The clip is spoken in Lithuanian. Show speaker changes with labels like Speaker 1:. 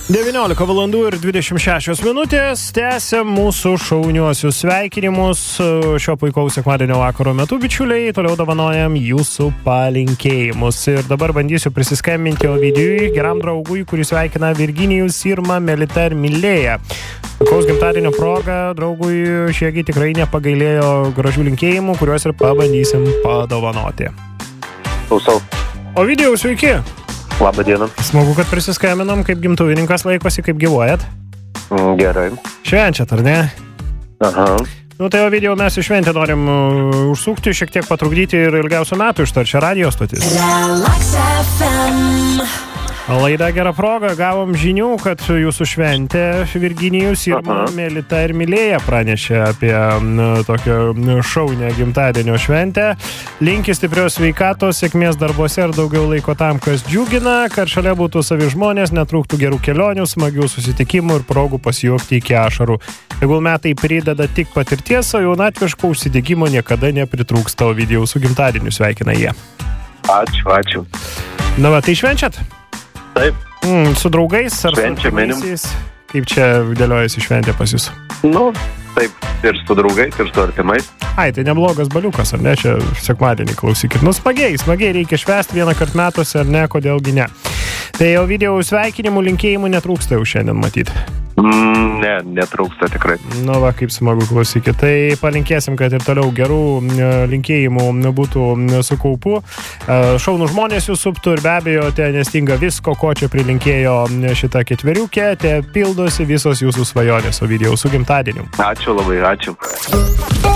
Speaker 1: 19 valandų ir 26 minutės. Tęsiam mūsų šauniuosius sveikinimus šio puikaus sekmadienio vakaro metu, bičiuliai. Toliau dovanojam jūsų palinkėjimus. Ir dabar bandysiu prisiskambinti Ovidijui, geram draugui, kuris sveikina Virginijus, Irma, Melita ir Milėja. Puikaus gimtadienio proga draugui šiegi tikrai nepagailėjo gražių linkėjimų, kuriuos ir pabandysim padovanoti.
Speaker 2: Klausau.
Speaker 1: Ovidijau, sveiki!
Speaker 2: Labą dieną.
Speaker 1: Smagu, kad prisiskambinam, kaip gimtuvininkas laikosi, kaip gyvuojat.
Speaker 2: Gerai.
Speaker 1: Švenčiat, ar ne?
Speaker 2: Aha.
Speaker 1: Nu tai Ovidijau, mes į šventę norim užsukti, šiek tiek patrukdyti ir ilgiausių metų ištarčia radio stotis.
Speaker 3: Relax FM.
Speaker 1: Laida gera proga, gavom žinių, kad jūsų šventė Virginijus, Irma, Melita ir Milėja pranešė apie tokią šaunę gimtadienio šventę. Linki stiprios sveikatos, sėkmės darbuose ir daugiau laiko tam, kas džiugina, kad šalia būtų savi žmonės, netrūktų gerų kelionių, smagių susitikimų ir progų pasijuokti iki ašarų. Tegul metai prideda tik patirties, o jaunatviško užsidegimo niekada nepritrūksta. Ovidijaus su gimtadieniu sveikina jie.
Speaker 2: Ačiū.
Speaker 1: Na va, tai švenčiat?
Speaker 2: Taip.
Speaker 1: Su draugais ar
Speaker 2: Švenčia
Speaker 1: su
Speaker 2: minim.
Speaker 1: artimaisiais? Kaip čia dėliojasi šventė pas jūs?
Speaker 2: Nu, taip, ir su draugais, ir su artimais.
Speaker 1: Ai, tai neblogas baliukas, ar ne? Čia sekmadienį klausykit. Nu, smagiai reikia švęsti vieną kartą metuose, ar ne, kodėlgi ne. Tai Ovidijau sveikinimų, linkėjimų netrūksta jau šiandien matyti.
Speaker 2: Ne, netrūksta tikrai.
Speaker 1: Nu va, kaip smagu klausykit. Tai palinkėsim, kad ir toliau gerų linkėjimų būtų su kaupu. Šaunų žmonės jūs suptų ir be abejo, te nestinga visko, ko čia prilinkėjo šitą ketveriukę, te pildosi visos jūsų svajonės. Ovidijau, su gimtadieniu.
Speaker 2: Ačiū labai, ačiū.